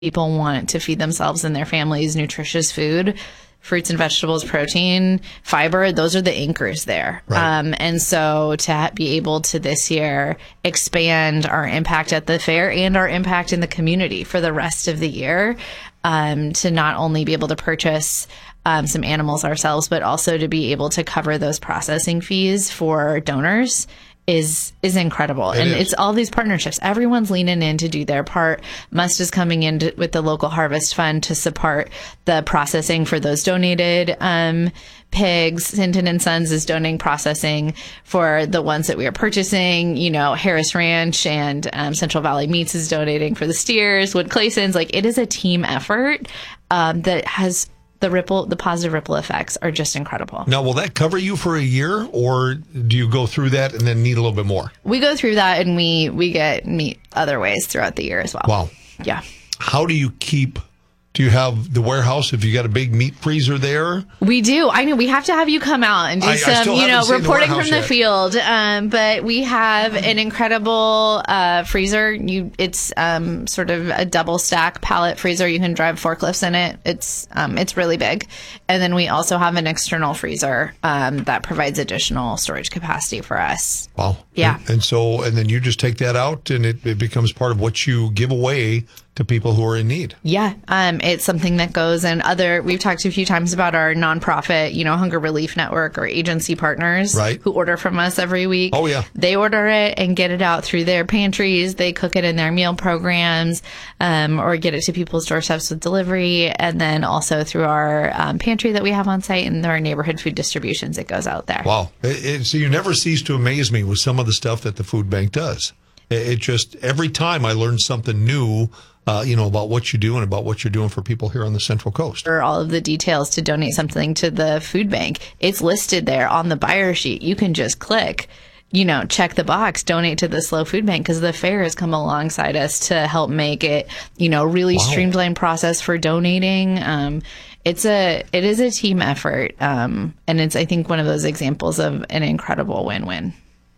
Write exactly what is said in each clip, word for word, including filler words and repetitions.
People want to feed themselves and their families nutritious food, fruits and vegetables, protein, fiber. Those are the anchors there. Right. Um, and so to be able to this year expand our impact at the fair and our impact in the community for the rest of the year, um, to not only be able to purchase um, some animals ourselves, but also to be able to cover those processing fees for donors is is incredible. It and is. It's all these partnerships. Everyone's leaning in to do their part. Must is coming in to, with the local harvest fund to support the processing for those donated um, pigs. Sinton and Sons is donating processing for the ones that we are purchasing. You know, Harris Ranch and um, Central Valley Meats is donating for the steers. Wood Clayson's, like, it is a team effort um, that has the ripple, the positive ripple effects are just incredible. Now, will that cover you for a year, or do you go through that and then need a little bit more? We go through that, and we we get meat other ways throughout the year as well. Wow. Yeah. How do you keep, do you have the warehouse, if you got a big meat freezer there? We do. I know we have to have you come out and do I- I some, still you know, haven't seen the reporting warehouse from the yet. field. Um, but we have an incredible uh, freezer. You, it's um, sort of a double stack pallet freezer. You can drive forklifts in it. It's um, it's really big. And then we also have an external freezer um, that provides additional storage capacity for us. Wow. Yeah. And, and so, and then you just take that out and it, it becomes part of what you give away to people who are in need. Yeah, um, it's something that goes in other. We've talked a few times about our nonprofit, you know, Hunger Relief Network or agency partners, Right. who order from us every week. Oh, yeah. They order it and get it out through their pantries. They cook it in their meal programs, um, or get it to people's doorsteps with delivery, and then also through our um, pantry that we have on site and our neighborhood food distributions. It goes out there. Wow. It, it, so you never cease to amaze me with some of the stuff that the food bank does. It, it just, every time I learn something new, uh, you know, about what you do and about what you're doing for people here on the Central Coast. For all of the details to donate something to the food bank, it's listed there on the buyer sheet. You can just click, you know, check the box, donate to the Slow Food Bank, because the fair has come alongside us to help make it, you know, really Wow. streamlined process for donating. Um, it's a, it is a team effort. Um, and it's, I think, one of those examples of an incredible win-win.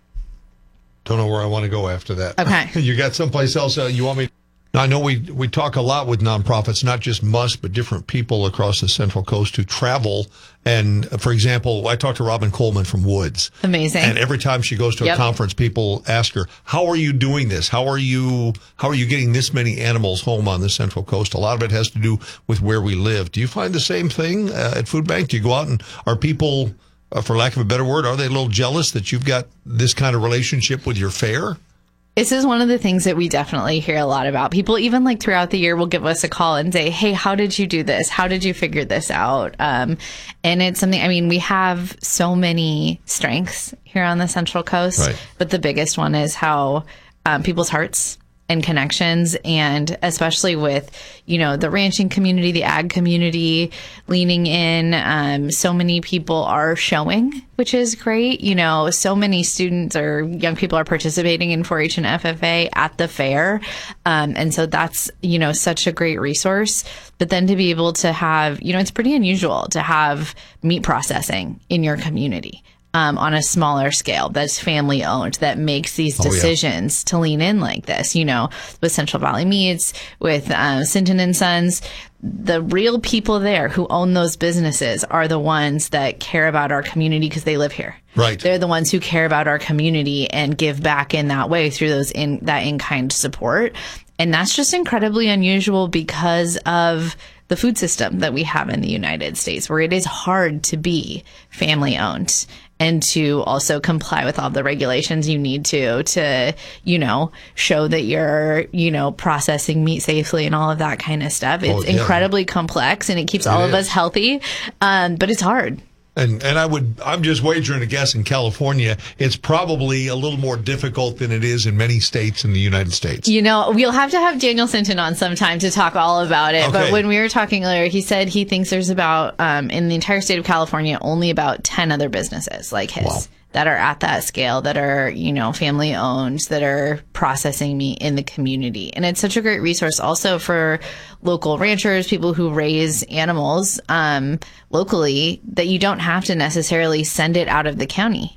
Don't know where I want to go after that. Okay. You got someplace else uh, you want me? Now, I know we we talk a lot with nonprofits, not just Must, but different people across the Central Coast who travel. And uh, for example, I talked to Robin Coleman from Woods. Amazing. And every time she goes to a Yep. conference, people ask her, "How are you doing this? How are you how are you getting this many animals home on the Central Coast?" A lot of it has to do with where we live. Do you find the same thing uh, at Food Bank? Do you go out and are people, uh, for lack of a better word, are they a little jealous that you've got this kind of relationship with your fair? This is one of the things that we definitely hear a lot about. People, even like throughout the year, will give us a call and say, "Hey, how did you do this? How did you figure this out?" Um, and it's something, I mean, we have so many strengths here on the Central Coast, Right. but the biggest one is how um, people's hearts and connections, and especially with, you know, the ranching community, the ag community leaning in. Um, so many people are showing, which is great. You know, so many students or young people are participating in four H and F F A at the fair. Um, and so that's, you know, such a great resource. But then to be able to have, you know, it's pretty unusual to have meat processing in your community. Um, on a smaller scale, that's family owned, that makes these Oh, yeah. decisions to lean in like this, you know, with Central Valley Meats, with uh, Sinton and Sons. The real people there who own those businesses are the ones that care about our community because they live here. Right. They're the ones who care about our community and give back in that way through those in that in-kind support. And that's just incredibly unusual because of the food system that we have in the United States, where it is hard to be family owned and to also comply with all the regulations you need to, to, you know, show that you're, you know, processing meat safely and all of that kind of stuff. It's Oh, yeah. incredibly complex, and it keeps all It of is. us healthy. Um, but it's hard. And and I would I'm just wagering a guess in California, it's probably a little more difficult than it is in many states in the United States. You know, we'll have to have Daniel Sinton on sometime to talk all about it. Okay. But when we were talking earlier, he said he thinks there's about, um, in the entire state of California, only about ten other businesses like his. Wow. That are at that scale, that are, you know, family owned, that are processing meat in the community. And it's such a great resource also for local ranchers, people who raise animals um, locally, that you don't have to necessarily send it out of the county.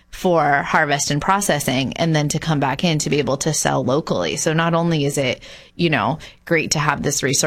for harvest and processing, and then to come back in to be able to sell locally. So not only is it, you know, great to have this resource